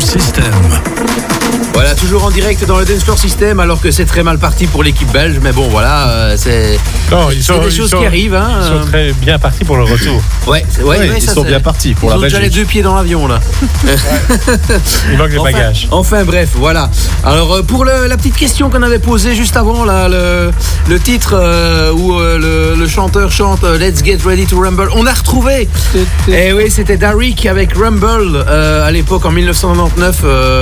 System. Voilà, toujours en direct dans le Dance Floor System, alors que c'est très mal parti pour l'équipe belge. Mais bon, voilà, c'est des choses qui arrivent. Hein. Ils sont très bien partis pour le retour. Ouais, ils sont bien partis pour la Belgique. Ils ont déjà les 2 pieds dans l'avion, là. Il manque les bagages. Enfin, bref, voilà. Alors, pour la petite question qu'on avait posée juste avant, là, le titre où le chanteur chante Let's Get Ready to Rumble, on a retrouvé. Et oui, c'était Derrick avec Rumble à l'époque en 1999.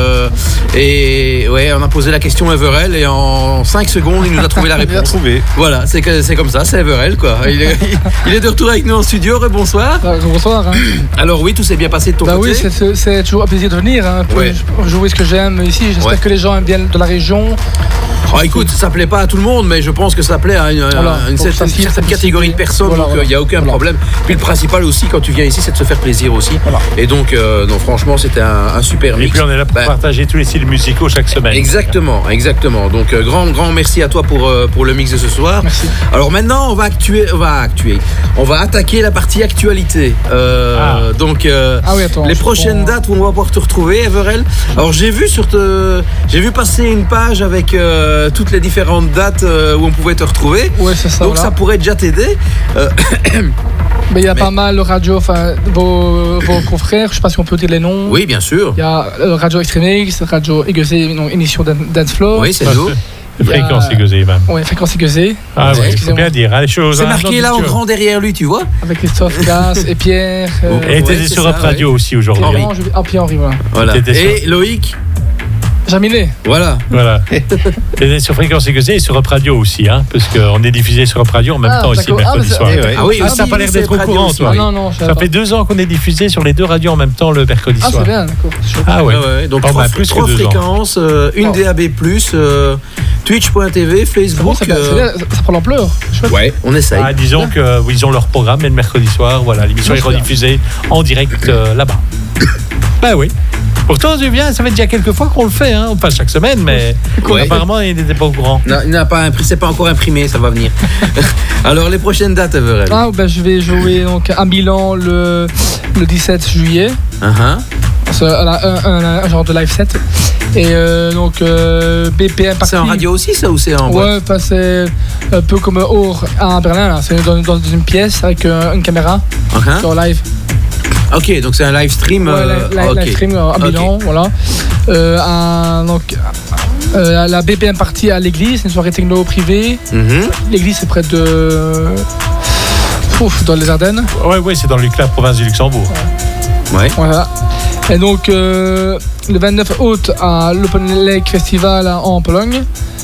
Et ouais, on a posé la question à Everell et en 5 secondes, il nous a trouvé la réponse. Il a trouvé. Voilà, c'est comme ça, c'est Everell, quoi. Il est de retour avec nous en studio. Bonsoir. Bonsoir. Hein. Alors oui, tout s'est bien passé de ton côté. Oui, c'est toujours un plaisir de venir. Hein, pour jouer ce que j'aime ici. J'espère que les gens aiment bien de la région. Oh, écoute, ça plaît pas à tout le monde, mais je pense que ça plaît à une certaine catégorie de personnes, donc il n'y a aucun problème. Puis le principal aussi, quand tu viens ici, c'est de se faire plaisir aussi. Voilà. Et donc, franchement, c'était un super mix. Et puis on est là pour partager tous les styles musicaux chaque semaine. Exactement. Donc, grand merci à toi pour le mix de ce soir. Merci. Alors maintenant, on va attaquer la partie actualité. Donc, les prochaines dates où on va pouvoir te retrouver, Everell. Alors, j'ai vu passer une page avec toutes les différentes dates où on pouvait te retrouver. Ouais, c'est ça. Donc ça pourrait déjà t'aider. Mais il y a pas mal de radios, vos confrères, je ne sais pas si on peut dire les noms. Oui, bien sûr. Il y a Radio Extremix, Radio Aiguezé, émission Dance Floor. Oui, c'est nous. Fréquence aiguisée même. Oui, Fréquence aiguisée. Ah oui, il faut bien dire les choses. C'est marqué là en grand derrière lui, tu vois. Avec Christophe Casse et Pierre. Et tu étais sur Up Radio aussi aujourd'hui. Pierre-Henri, voilà. Et Loïc Jaminet. Voilà. Et sur Fréquence aiguisée et sur Up Radio aussi, hein, parce qu'on est diffusé sur Up Radio en même temps ici mercredi soir. Ça n'a pas l'air d'être au courant, toi. Non, ça fait 2 ans qu'on est diffusé sur les 2 radios en même temps le mercredi soir. Ah, c'est bien, d'accord. Ah ouais. Donc 3 fréquences, une DAB+, Twitch.tv, Facebook. Ça prend l'ampleur. Ouais, on essaye. Disons qu'ils ont leur programme et le mercredi soir, voilà, l'émission est rediffusée en direct là-bas. Oui. Pourtant, ça fait déjà quelques fois qu'on le fait, hein. Pas chaque semaine, mais apparemment, il n'était pas au courant. Non, c'est pas encore imprimé, ça va venir. Alors, les prochaines dates, Everell. Je vais jouer donc, à Milan le 17 juillet. Un genre de live set. Et BPM partie. C'est en radio aussi, ça, ou c'est en boîte? Ouais, c'est un peu comme à Berlin, là. C'est dans une pièce avec une caméra en live. Ok, donc c'est un live stream. Live stream à Milan, voilà. La BPM partie à l'église, une soirée techno privée. L'église, c'est près de. Dans les Ardennes. Oui, c'est dans la province du Luxembourg. Ouais. Voilà. Et donc, le 29 août à l'Open Lake Festival en Pologne.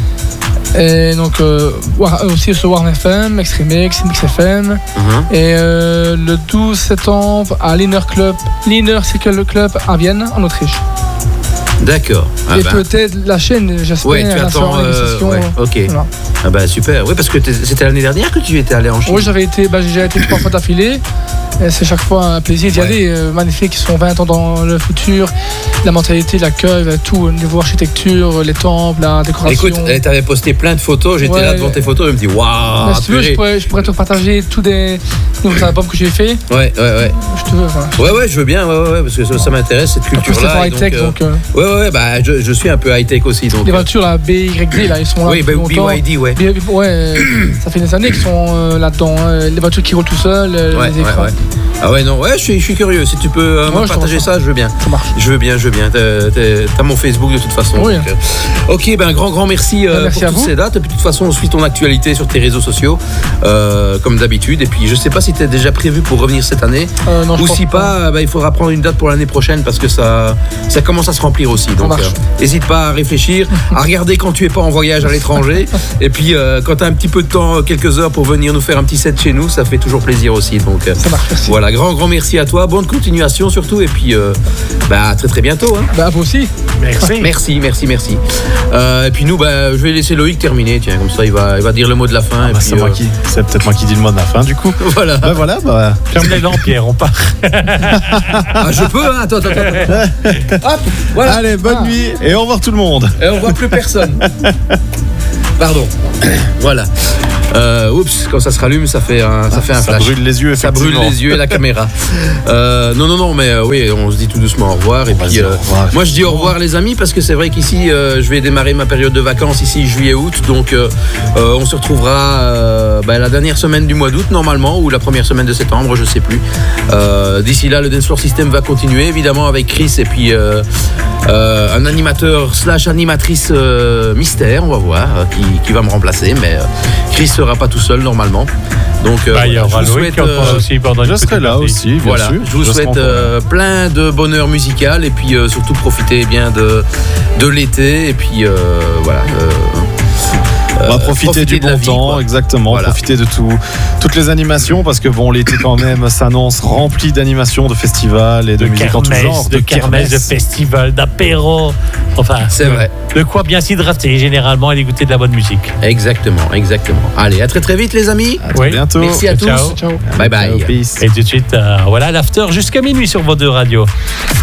Et donc aussi sur Warm FM, Extremix, Mix FM. Et le 12 septembre à l'Inner Circle Club à Vienne, en Autriche. D'accord. Peut-être la chaîne, j'espère. Oui, tu attends. Ok. Voilà. Super. Oui, parce que c'était l'année dernière que tu étais allé en Chine. Oui, j'ai été 3 fois d'affilée. Et c'est chaque fois un plaisir d'y aller. Magnifique, ils sont 20 ans dans le futur. La mentalité, l'accueil, tout, au niveau architecture, les temples, la décoration. Écoute, tu avais posté plein de photos. J'étais là devant tes photos et je me dis waouh. Si tu veux, je pourrais te partager tous des nouveaux albums que j'ai fait. Ouais. Je te veux. Ouais, je veux bien. Ouais, parce que ça m'intéresse cette culture-là. C'est high-tech, donc. Ouais, je suis un peu high-tech aussi. Donc, les voitures, la BYD, là, ils sont là. Oui, BYD, ouais. Ça fait des années qu'ils sont là-dedans. Les voitures qui roulent tout seuls, les écrans. Ah ouais, non, je suis curieux. Si tu peux me partager ça, je veux bien. Ça marche. Je veux bien. T'as mon Facebook de toute façon. Oui. Donc, ok, grand merci pour toutes ces dates. Et puis de toute façon, on suit ton actualité sur tes réseaux sociaux, comme d'habitude. Et puis je sais pas si t'es déjà prévu pour revenir cette année. Non, ou si pas, il faudra prendre une date pour l'année prochaine parce que ça commence à se remplir aussi. Donc n'hésite pas à réfléchir, à regarder quand tu es pas en voyage à l'étranger. Et puis quand t'as un petit peu de temps, quelques heures pour venir nous faire un petit set chez nous, ça fait toujours plaisir aussi. Donc ça marche, merci. Voilà. Grand merci à toi, bonne continuation surtout et puis à très bientôt. Vous aussi. Merci. Et puis nous, je vais laisser Loïc terminer, tiens, comme ça il va dire le mot de la fin. C'est peut-être moi qui dis le mot de la fin du coup. Voilà. Ferme les lampes, Pierre, on part. Je peux, attends. Hop, voilà. Allez, bonne nuit et au revoir tout le monde. Et on voit plus personne. Pardon. Voilà. Oups, quand ça se rallume, ça fait un flash. Ça brûle les yeux, Ça brûle les yeux et la caméra. Non, mais oui, on se dit tout doucement au revoir. Et puis, moi, je dis au revoir, les amis, parce que c'est vrai qu'ici, je vais démarrer ma période de vacances ici, juillet-août. Donc, on se retrouvera la dernière semaine du mois d'août, normalement, ou la première semaine de septembre, je sais plus. D'ici là, le Dance Floor System va continuer, évidemment, avec Chris et puis un animateur / animatrice mystère, on va voir, qui va me remplacer. Mais Chris sera pas tout seul, normalement. Donc, il y aura Loïc aussi pendant je serai là aussi, bien voilà, sûr. je vous souhaite plein de bonheur musical et puis surtout profitez bien de l'été et puis voilà. On va profiter du bon temps, quoi. Exactement. Voilà. Profiter de toutes les animations parce que bon, l'été quand même s'annonce rempli d'animations, de festivals et de musique en tout genre. De kermesse, de festivals, d'apéros. Enfin, c'est vrai. De quoi bien s'hydrater généralement et d'écouter de la bonne musique. Exactement. Allez, à très vite les amis. À très bientôt. Merci à tous. Ciao. Bye bye. Ciao, peace. Et tout de suite, voilà l'after jusqu'à minuit sur vos deux radios.